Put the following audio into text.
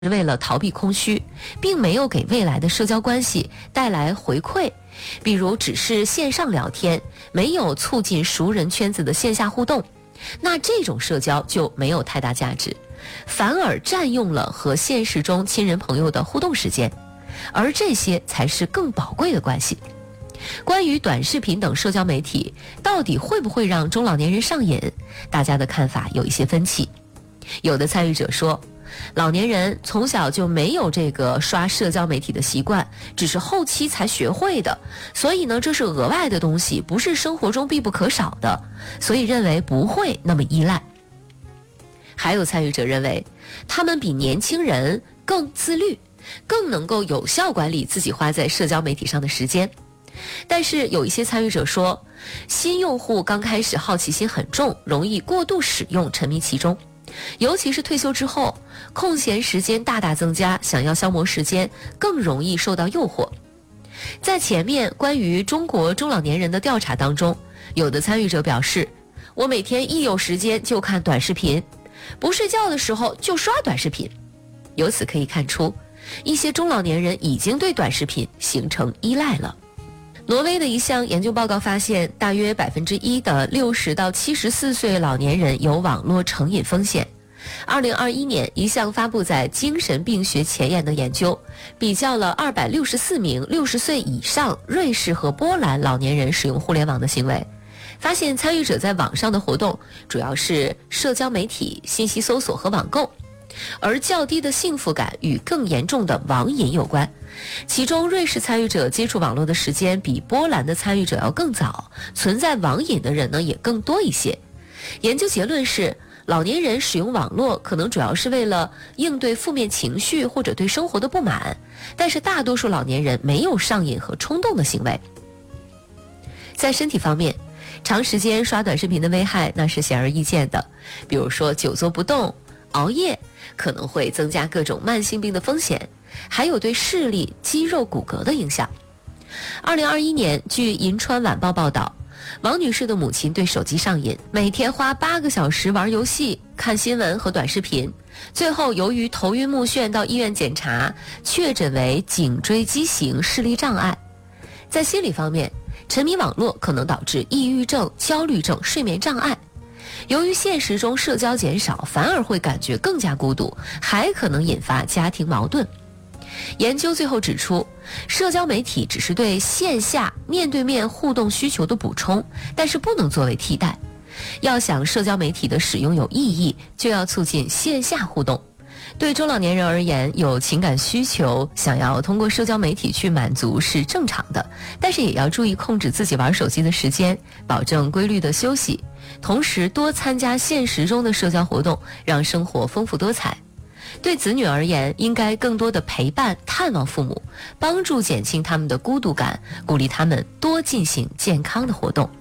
为了逃避空虚，并没有给未来的社交关系带来回馈，比如只是线上聊天，没有促进熟人圈子的线下互动，那这种社交就没有太大价值，反而占用了和现实中亲人朋友的互动时间，而这些才是更宝贵的关系。关于短视频等社交媒体到底会不会让中老年人上瘾，大家的看法有一些分歧。有的参与者说，老年人从小就没有这个刷社交媒体的习惯，只是后期才学会的，所以呢，这是额外的东西，不是生活中必不可少的，所以认为不会那么依赖。还有参与者认为，他们比年轻人更自律，更能够有效管理自己花在社交媒体上的时间。但是有一些参与者说，新用户刚开始好奇心很重，容易过度使用，沉迷其中。尤其是退休之后，空闲时间大大增加，想要消磨时间，更容易受到诱惑。在前面关于中国中老年人的调查当中，有的参与者表示，我每天一有时间就看短视频，不睡觉的时候就刷短视频。由此可以看出，一些中老年人已经对短视频形成依赖了。挪威的一项研究报告发现，大约1%的60到74岁老年人有网络成瘾风险。2021年，一项发布在精神病学前沿的研究，比较了264名60岁以上瑞士和波兰老年人使用互联网的行为，发现参与者在网上的活动主要是社交媒体、信息搜索和网购，而较低的幸福感与更严重的网瘾有关。其中瑞士参与者接触网络的时间比波兰的参与者要更早，存在网瘾的人呢也更多一些。研究结论是，老年人使用网络可能主要是为了应对负面情绪或者对生活的不满，但是大多数老年人没有上瘾和冲动的行为。在身体方面，长时间刷短视频的危害那是显而易见的，比如说久坐不动、熬夜，可能会增加各种慢性病的风险，还有对视力、肌肉、骨骼的影响。2021年，据银川晚报报道，王女士的母亲对手机上瘾，每天花8个小时玩游戏、看新闻和短视频，最后由于头晕目眩到医院检查，确诊为颈椎畸形视力障碍。在心理方面，沉迷网络可能导致抑郁症、焦虑症、睡眠障碍。由于现实中社交减少，反而会感觉更加孤独，还可能引发家庭矛盾。研究最后指出，社交媒体只是对线下面对面互动需求的补充，但是不能作为替代。要想社交媒体的使用有意义，就要促进线下互动。对中老年人而言，有情感需求，想要通过社交媒体去满足是正常的，但是也要注意控制自己玩手机的时间，保证规律的休息，同时多参加现实中的社交活动，让生活丰富多彩。对子女而言，应该更多的陪伴、探望父母，帮助减轻他们的孤独感，鼓励他们多进行健康的活动。